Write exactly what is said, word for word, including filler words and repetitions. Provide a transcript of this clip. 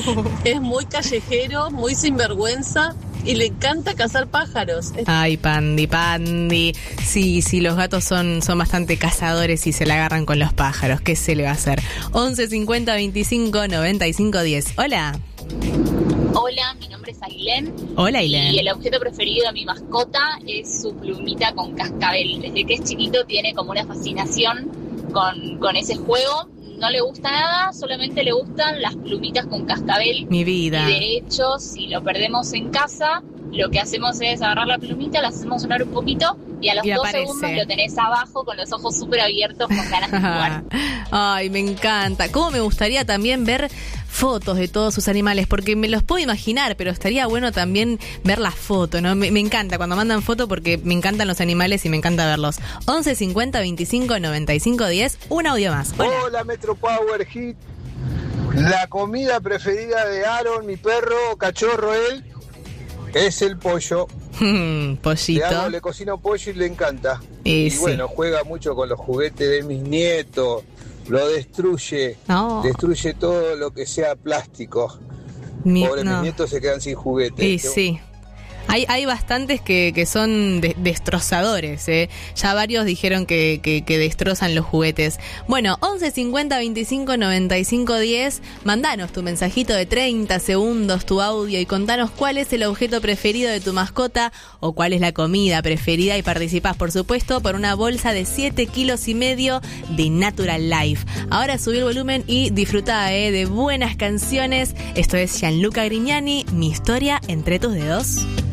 Es muy callejero, muy sinvergüenza y le encanta cazar pájaros. Ay, Pandi, Pandi. Sí, sí, los gatos son, son bastante cazadores y se la agarran con los pájaros. ¿Qué se le va a hacer? once cincuenta veinticinco noventa y cinco diez. Hola. Hola, mi nombre es Ailén. Hola, Ailén. Y el objeto preferido de mi mascota es su plumita con cascabel. Desde que es chiquito tiene como una fascinación con, con ese juego. No le gusta nada, solamente le gustan las plumitas con cascabel. Mi vida. Y de hecho, si lo perdemos en casa, lo que hacemos es agarrar la plumita, la hacemos sonar un poquito y a los y dos aparece. segundos lo tenés abajo con los ojos súper abiertos con ganas de jugar. Ay, me encanta. Cómo me gustaría también ver fotos de todos sus animales, porque me los puedo imaginar, pero estaría bueno también ver las fotos, ¿no? Me, me encanta cuando mandan fotos porque me encantan los animales y me encanta verlos. once cincuenta veinticinco noventa y cinco diez, un audio más. Hola, Hola Metro Power Hit. La comida preferida de Aaron, mi perro, cachorro él, es el pollo. Pollito. Le, hago, le cocino pollo y le encanta. Y, y sí. bueno, juega mucho con los juguetes de mis nietos. Lo destruye. No. Destruye todo lo que sea plástico. Mi, Pobre, no. mis nietos se quedan sin juguetes. Y sí. Hay, hay bastantes que, que son de, destrozadores, ¿eh? Ya varios dijeron que, que, que destrozan los juguetes. Bueno, once cincuenta veinticinco noventa y cinco diez, mandanos tu mensajito de treinta segundos, tu audio, y contanos cuál es el objeto preferido de tu mascota o cuál es la comida preferida, y participás, por supuesto, por una bolsa de siete kilos y medio de Natural Life. Ahora subí el volumen y disfrutá, ¿eh? de buenas canciones. Esto es Gianluca Grignani, Mi historia entre tus dedos.